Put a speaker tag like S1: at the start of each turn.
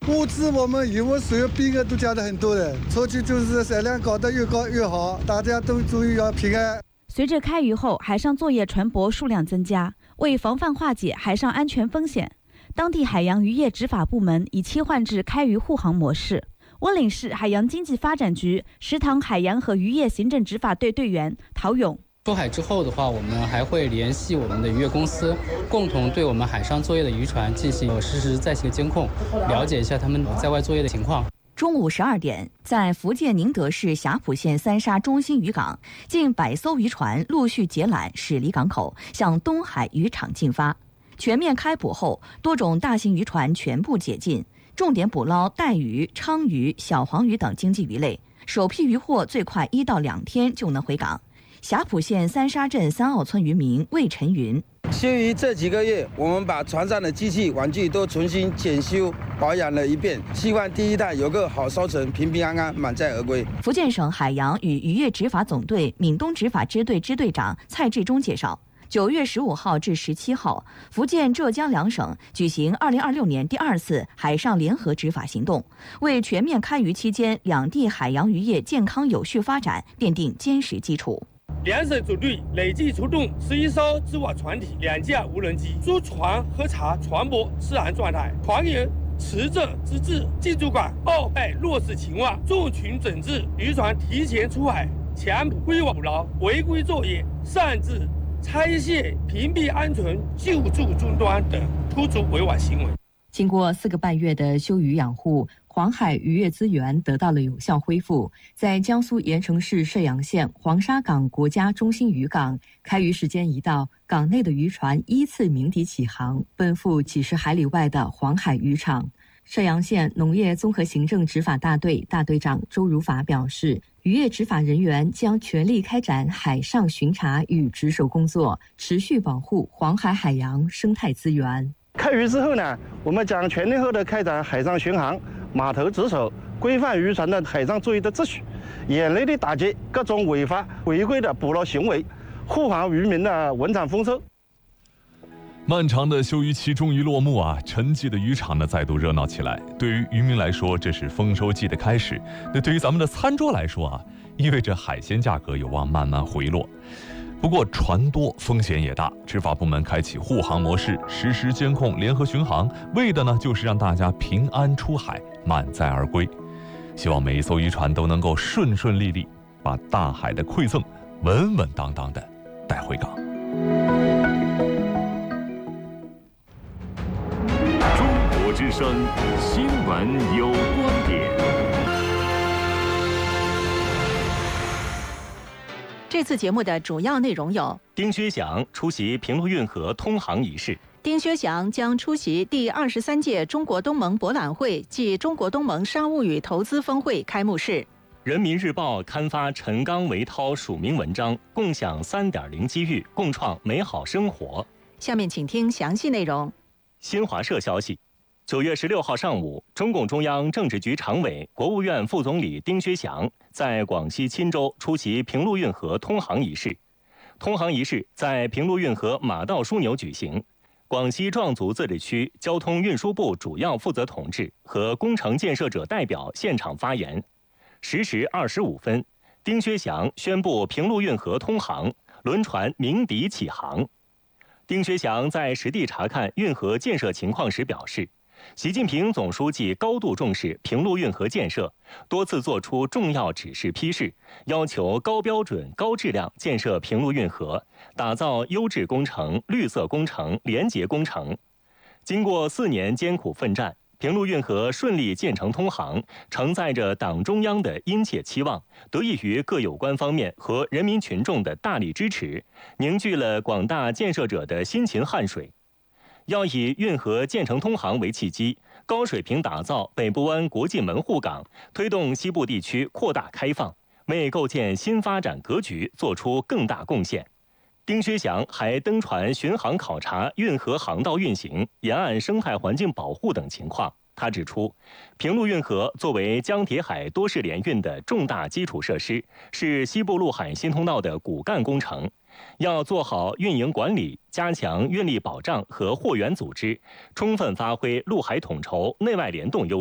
S1: 物资我们渔获所有兵额都加的很多的，出去就是产量搞得越高越好，大家都注意要平安。
S2: 随着开渔后海上作业船舶数量增加，为防范化解海上安全风险，当地海洋渔业执法部门已切换至开渔护航模式。温岭市海洋经济发展局石塘海洋和渔业行政执法队队员陶勇。
S3: 出海之后的话，我们还会联系我们的渔业公司，共同对我们海上作业的渔船进行实时在线监控，了解一下他们在外作业的情况。
S4: 中午12点，在福建宁德市霞浦县三沙中心渔港，近100艘渔船陆续解缆驶离港口，向东海渔场进发。全面开捕后，多种大型渔船全部解禁，重点捕捞带鱼、鲳鱼、小黄鱼等经济鱼类。首批渔获最快1到2天就能回港。霞浦县三沙镇3澳村渔民魏晨云。
S5: 先于这几个月，我们把船上的机器玩具都重新检修保养了一遍，希望第一代有个好收成，平平安安，满载而归。
S4: 福建省海洋与渔业执法总队闽东执法支队支队长蔡志忠介绍，9月15号至17号，福建、浙江两省举行2026年第2次海上联合执法行动，为全面开渔期间两地海洋渔业健康有序发展奠定坚实基础。
S6: 两省组队累计出动11艘织网船体、2架无人机，驻船核查船舶适航状态，船员持证资质、进驻港报备落实情况，众群整治渔船提前出海、强捕网捕捞、违规作业、擅自拆卸、屏蔽安全救助终端等突出违法行为。
S7: 经过4个半月的休渔养护，黄海渔业资源得到了有效恢复。在江苏盐城市射阳县黄沙港国家中心渔港，开渔时间一到，港内的渔船依次鸣笛起航，奔赴几十海里外的黄海渔场。射阳县农业综合行政执法大队大队长周如法表示，渔业执法人员将全力开展海上巡查与值守工作，持续保护黄海海洋生态资源。
S8: 开渔之后呢，我们将全力地开展海上巡航、码头值守，规范渔船的海上作业的秩序，严厉地打击各种违法违规的捕捞行为，护航渔民的文产丰收。
S9: 漫长的休渔期终于落幕啊，沉寂的渔场呢再度热闹起来。对于渔民来说，这是丰收季的开始；那对于咱们的餐桌来说啊，意味着海鲜价格有望慢慢回落。不过船多风险也大，执法部门开启护航模式，实时监控、联合巡航，为的呢就是让大家平安出海，满载而归。希望每一艘渔船都能够顺顺利利，把大海的馈赠稳稳当当的带回港。
S10: 中国之声新闻有观点。
S11: 这次节目的主要内容有：
S12: 丁薛祥出席平陆运河通航仪式；
S11: 丁薛祥将出席第23届中国东盟博览会暨中国东盟商务与投资峰会开幕式；
S12: 人民日报刊发陈刚、韦涛署名文章，共享3.0机遇，共创美好生活。
S11: 下面请听详细内容。
S12: 新华社消息，9月16号上午，中共中央政治局常委、国务院副总理丁薛祥在广西钦州出席平陆运河通航仪式。通航仪式在平陆运河马道枢纽举行，广西壮族自治区交通运输部主要负责同志和工程建设者代表现场发言。10时25分，丁薛祥宣布平陆运河通航，轮船鸣笛起航。丁薛祥在实地查看运河建设情况时表示，习近平总书记高度重视平陆运河建设，多次作出重要指示批示，要求高标准、高质量建设平陆运河，打造优质工程、绿色工程、廉洁工程。经过4年艰苦奋战，平陆运河顺利建成通航，承载着党中央的殷切期望，得益于各有关方面和人民群众的大力支持，凝聚了广大建设者的辛勤汗水。要以运河建成通航为契机，高水平打造北部湾国际门户港，推动西部地区扩大开放，为构建新发展格局做出更大贡献。丁薛祥还登船巡航考察运河航道运行、沿岸生态环境保护等情况。他指出，平陆运河作为江铁海多式联运的重大基础设施，是西部陆海新通道的骨干工程，要做好运营管理，加强运力保障和货源组织，充分发挥陆海统筹、内外联动优势。